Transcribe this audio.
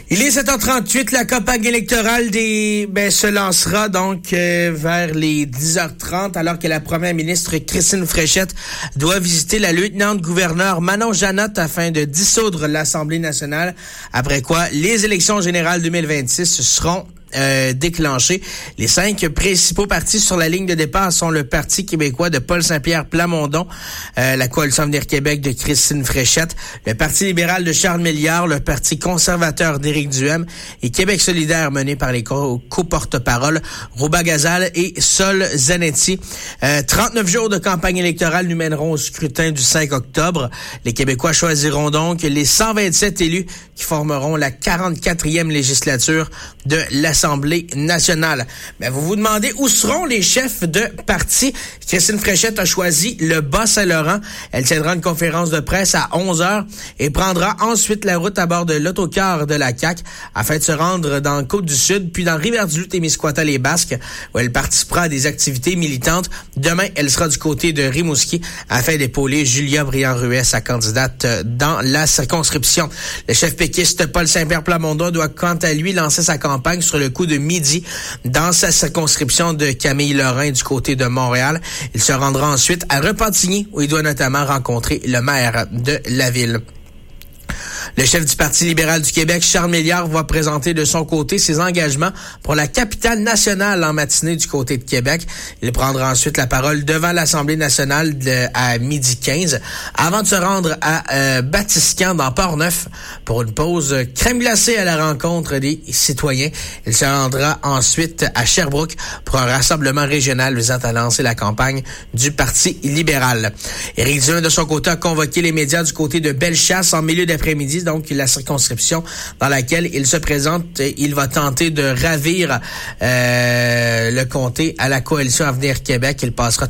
Il est 7h38, la campagne électorale se lancera donc vers les 10h30 alors que la première ministre Christine Fréchette doit visiter la lieutenant-gouverneure Manon Janotte afin de dissoudre l'Assemblée nationale, après quoi les élections générales 2026 seront déclenchées. Les 5 principaux partis sur la ligne de départ sont le Parti québécois de Paul Saint-Pierre Plamondon, la Coalition Avenir Québec de Christine Fréchette, le Parti libéral de Charles Milliard, le Parti conservateur d'Éric Duhem et Québec solidaire mené par les co-porte-paroles Rouba Gazal et Sol Zanetti. 39 jours de campagne électorale nous mèneront au scrutin du 5 octobre. Les Québécois choisiront donc les 127 élus qui formeront la 44e législature de l'Assemblée nationale. Mais vous vous demandez où seront les chefs de parti. Christine Fréchette a choisi le Bas-Saint-Laurent. Elle tiendra une conférence de presse à 11h et prendra ensuite la route à bord de l'autocar de la CAQ afin de se rendre dans Côte-du-Sud, puis dans Rivière-du-Loup-Témiscouata-les-Basques, où elle participera à des activités militantes. Demain, elle sera du côté de Rimouski afin d'épauler Julia Brillant-Ruet, sa candidate dans la circonscription. Le chef péquiste Paul Saint-Pierre Plamondon doit quant à lui lancer sa campagne sur le coup de midi dans sa circonscription de Camille-Lorrain du côté de Montréal. Il se rendra ensuite à Repentigny où il doit notamment rencontrer le maire de la ville. Le chef du Parti libéral du Québec, Charles Milliard, va présenter de son côté ses engagements pour la capitale nationale en matinée du côté de Québec. Il prendra ensuite la parole devant l'Assemblée nationale à 12h15 avant de se rendre à Batiscan dans Port-Neuf pour une pause crème glacée à la rencontre des citoyens. Il se rendra ensuite à Sherbrooke pour un rassemblement régional visant à lancer la campagne du Parti libéral. Éric Duhem, de son côté, a convoqué les médias du côté de Bellechasse en milieu d'après-midi, donc la circonscription dans laquelle il se présente. Il va tenter de ravir le comté à la Coalition Avenir Québec. Il passera